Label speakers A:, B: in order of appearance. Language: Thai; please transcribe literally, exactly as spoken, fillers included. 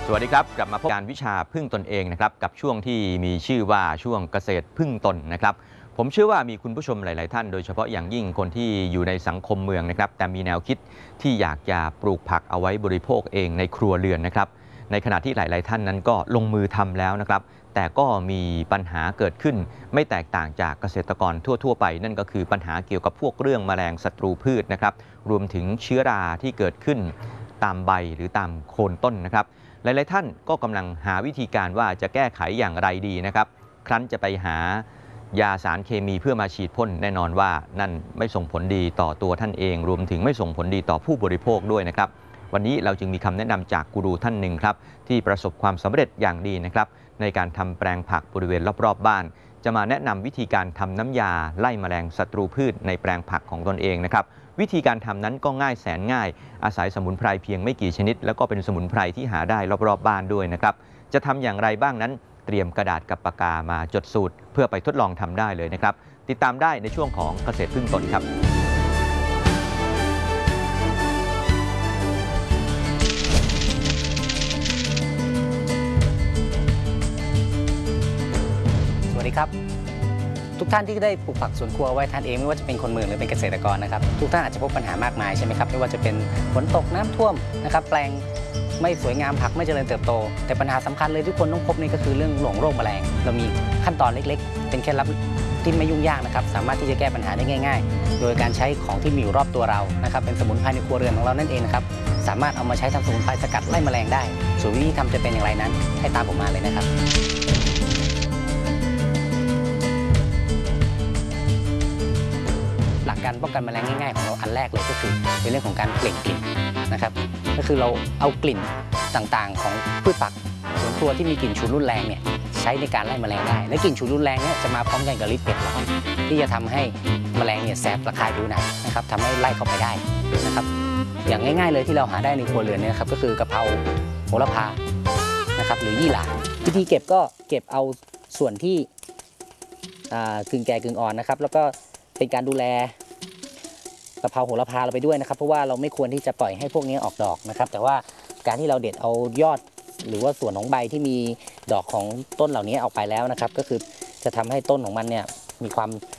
A: สวัสดีครับกลับมาพบการวิชาพึ่งตนเองนะครับกับช่วงที่มีชื่อว่าช่วงเกษตรพึ่งตนนะครับผมเชื่อว่ามีคุณผู้ชมหลายๆท่านโดยเฉพาะอย่างยิ่งคนที่อยู่ในสังคมเมืองนะครับแต่มีแนวคิดที่อยากจะปลูกผักเอาไว้บริโภคเองในครัวเรือนนะครับในขณะที่หลายๆท่านนั้นก็ลงมือทำแล้วนะครับแต่ก็มีปัญหาเกิดขึ้นไม่แตกต่างจากเกษตรกรทั่วๆไปนั่นก็คือปัญหาเกี่ยวกับพวกเรื่องแมลงศัตรูพืชนะครับรวมถึงเชื้อราที่เกิดขึ้นตามใบหรือตามโคนต้นนะครับหลายๆท่านก็กำลังหาวิธีการว่าจะแก้ไขอย่างไรดีนะครับครั้นจะไปหายาสารเคมีเพื่อมาฉีดพ่นแน่นอนว่านั่นไม่ส่งผลดีต่อตัวท่านเองรวมถึงไม่ส่งผลดีต่อผู้บริโภคด้วยนะครับวันนี้เราจึงมีคำแนะนำจากกูรูท่านหนึ่งครับที่ประสบความสำเร็จอย่างดีนะครับในการทำแปลงผักบริเวณรอบๆบ้านจะมาแนะนำวิธีการทำน้ำยาไล่แมลงศัตรูพืชในแปลงผักของตนเองนะครับวิธีการทำนั้นก็ง่ายแสนง่ายอาศัยสมุนไพรเพียงไม่กี่ชนิดแล้วก็เป็นสมุนไพรที่หาได้รอบๆบ้านด้วยนะครับจะทำอย่างไรบ้างนั้นเตรียมกระดาษกับปากกามาจดสูตรเพื่อไปทดลองทำได้เลยนะครับติดตามได้ในช่วงของเกษตรพึ่งตนครับ
B: สวัสดีครับทุกท่านที่ได้ปลูกผักสวนครัวไว้ทานเองไม่ว่าจะเป็นคนเมืองหรือเป็นเกษตรกรนะครับทุกท่านอาจจะพบปัญหามากมายใช่ไหมครับไม่ว่าจะเป็นฝนตกน้ำท่วมนะครับแปลงไม่สวยงามผักไม่เจริญเติบโตแต่ปัญหาสำคัญเลยที่คนต้องพบนี่ก็คือเรื่องหลงโรคแมลงเรามีขั้นตอนเล็กๆเป็นเคล็ดลับที่ไม่ยุ่งยากนะครับสามารถที่จะแก้ปัญหาได้ง่ายๆโดยการใช้ของที่มีอยู่รอบตัวเรานะครับเป็นสมุนไพรในครัวเรือนของเรานั่นเองนะครับสามารถเอามาใช้ทำสมุนไพรสกัดไล่แมลงได้ส่วนวิธีทำจะเป็นอย่างไรนั้นให้ตามผมมาเลยนะครับหลักการป้องกันแมลงง่ายๆของเราอันแรกเลยก็คือเป็นเรื่องของการเปล่งกลิ่นนะครับก็คือเราเอากลิ่นต่างๆของพืชผักสวนครัวที่มีกลิ่นฉุนรุนแรงเนี่ยใช้ในการไล่แมลงได้และกลิ่นฉุนรุนแรงเนี่ยจะมาพร้อมกันกับฤทธิ์เผ็ดร้อนที่จะทำให้แมลงเนี่ยแสบระคายผิวหนังนะครับทำให้ไล่เข้าไปได้นะครับอย่างง่ายๆเลยที่เราหาได้ในครัวเรือนเนี่ยครับก็คือกะเพราโหระพานะครับหรือยี่หร่าวิธีเก็บก็เก็บเอาส่วนที่กึ่งแก่กึ่งอ่อนนะครับแล้วก็เป็นการดูแลกะเพราโหระพาเราไปด้วยนะครับเพราะว่าเราไม่ควรที่จะปล่อยให้พวกนี้ออกดอกนะครับแต่ว่าการที่เราเด็ดเอายอดหรือว่าส่วนของใบที่มีดอกของต้นเหล่านี้ออกไปแล้วนะครับก็คือจะทำให้ต้นของมันเนี่ยมีความ